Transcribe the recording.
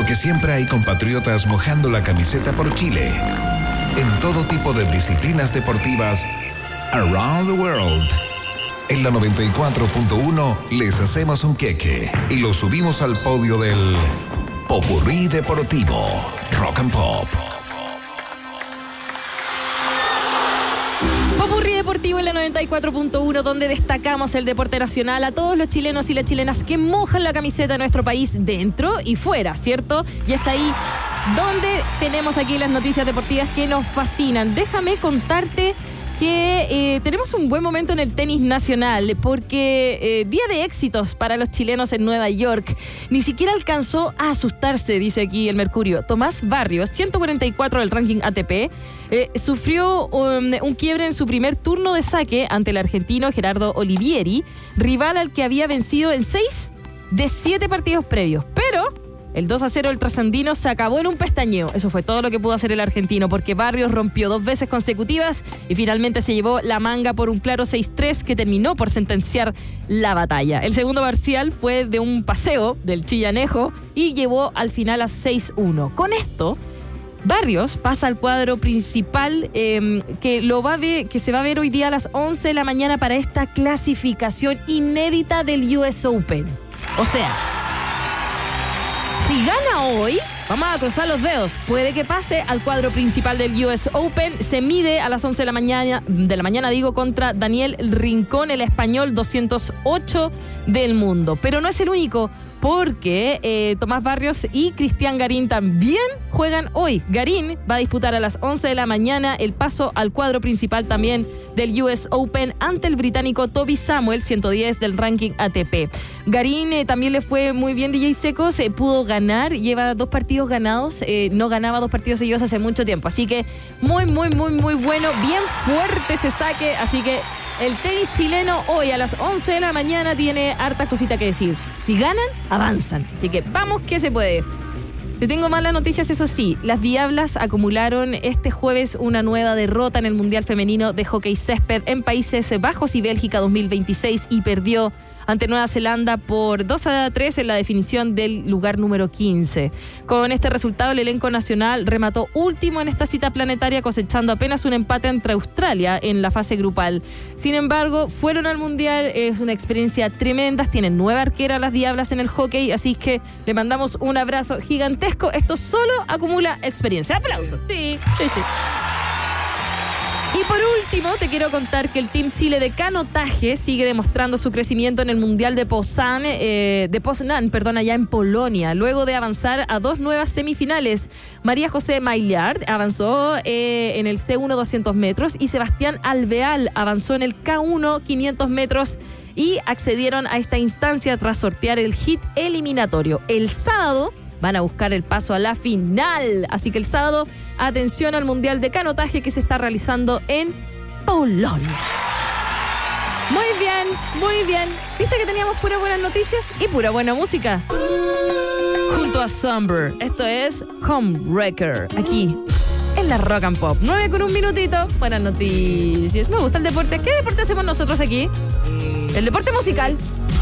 Porque siempre hay compatriotas mojando la camiseta por Chile. En todo tipo de disciplinas deportivas, around the world. En la 94.1 les hacemos un queque y lo subimos al podio del Popurrí Deportivo Rock and Pop. Popurrí Deportivo en la 94.1, donde destacamos el deporte nacional, a todos los chilenos y las chilenas que mojan la camiseta de nuestro país dentro y fuera, ¿cierto? Y es ahí donde tenemos aquí las noticias deportivas que nos fascinan. Déjame contarte que tenemos un buen momento en el tenis nacional, porque día de éxitos para los chilenos en Nueva York. Ni siquiera alcanzó a asustarse, dice aquí el Mercurio. Tomás Barrios, 144 del ranking ATP, sufrió un quiebre en su primer turno de saque ante el argentino Gerardo Olivieri, rival al que había vencido en 6 de 7 partidos previos. Pero el 2-0 del trasandino se acabó en un pestañeo. Eso fue todo lo que pudo hacer el argentino, porque Barrios rompió 2 veces consecutivas y finalmente se llevó la manga por un claro 6-3 que terminó por sentenciar la batalla. El segundo parcial fue de un paseo del chillanejo y llevó al final a 6-1. Con esto, Barrios pasa al cuadro principal que se va a ver hoy día a las 11 de la mañana para esta clasificación inédita del US Open. O sea, si gana hoy, vamos a cruzar los dedos, puede que pase al cuadro principal del US Open. Se mide a las 11 de la mañana, contra Daniel Rincón, el español 208 del mundo. Pero no es el único, porque Tomás Barrios y Cristian Garín también juegan hoy. Garín va a disputar a las 11 de la mañana el paso al cuadro principal también del US Open ante el británico Toby Samuel, 110 del ranking ATP. Garín también le fue muy bien, DJ Secos, pudo ganar, lleva 2 partidos ganados, no ganaba 2 partidos seguidos hace mucho tiempo, así que muy bueno, bien fuerte ese saque, así que el tenis chileno hoy a las 11 de la mañana tiene hartas cositas que decir. Si ganan, avanzan, así que vamos que se puede. Te tengo malas noticias, eso sí. Las Diablas acumularon este jueves una nueva derrota en el Mundial Femenino de Hockey Césped en Países Bajos y Bélgica 2026 y perdió ante Nueva Zelanda por 2-3 en la definición del lugar número 15. Con este resultado, el elenco nacional remató último en esta cita planetaria, cosechando apenas un empate entre Australia en la fase grupal. Sin embargo, fueron al Mundial, es una experiencia tremenda, tienen 9 arqueras las Diablas en el hockey, así que le mandamos un abrazo gigantesco. Esto solo acumula experiencia. ¡Aplausos! Sí. Y por último, te quiero contar que el Team Chile de canotaje sigue demostrando su crecimiento en el Mundial de Poznan, allá en Polonia, luego de avanzar a 2 nuevas semifinales. María José Maillard avanzó en el C1 200 metros y Sebastián Alveal avanzó en el K1 500 metros y accedieron a esta instancia tras sortear el hit eliminatorio. El sábado van a buscar el paso a la final. Así que el sábado, atención al Mundial de Canotaje que se está realizando en Polonia. Muy bien. ¿Viste que teníamos puras buenas noticias y pura buena música? Junto a Somber. Esto es Homewrecker, aquí en la Rock and Pop. 9:01. Buenas noticias. Me gusta el deporte. ¿Qué deporte hacemos nosotros aquí? El deporte musical.